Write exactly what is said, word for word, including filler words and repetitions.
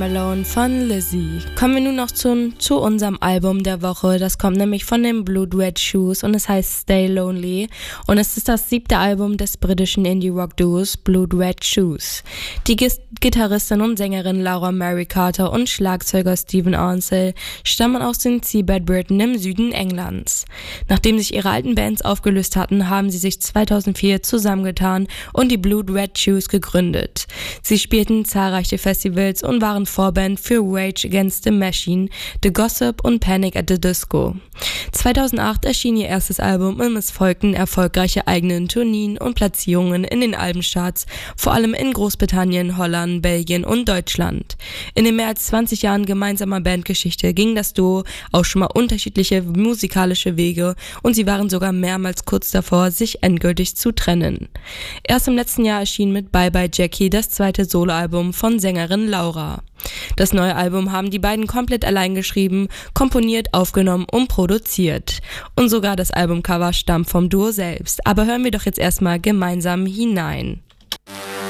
Alone von Lizzie. Kommen wir nun noch zum, zu unserem Album der Woche. Das kommt nämlich von den Blood Red Shoes und es heißt Stay Lonely. Und es ist das siebte Album des britischen Indie-Rock-Duos Blood Red Shoes. Die G- Gitarristin und Sängerin Laura Mary Carter und Schlagzeuger Stephen Ansell stammen aus den Seabed Britain im Süden Englands. Nachdem sich ihre alten Bands aufgelöst hatten, haben sie sich zweitausendvier zusammengetan und die Blood Red Shoes gegründet. Sie spielten zahlreiche Festivals und waren Vorband für Rage Against the Machine, The Gossip und Panic at the Disco. zweitausendacht erschien ihr erstes Album und es folgten erfolgreiche eigene Tourneen und Platzierungen in den Albencharts, vor allem in Großbritannien, Holland, Belgien und Deutschland. In den mehr als zwanzig Jahren gemeinsamer Bandgeschichte ging das Duo auch schon mal unterschiedliche musikalische Wege und sie waren sogar mehrmals kurz davor, sich endgültig zu trennen. Erst im letzten Jahr erschien mit Bye Bye Jackie das zweite Soloalbum von Sängerin Laura. Das neue Album haben die beiden komplett allein geschrieben, komponiert, aufgenommen und produziert. Und sogar das Albumcover stammt vom Duo selbst. Aber hören wir doch jetzt erstmal gemeinsam hinein.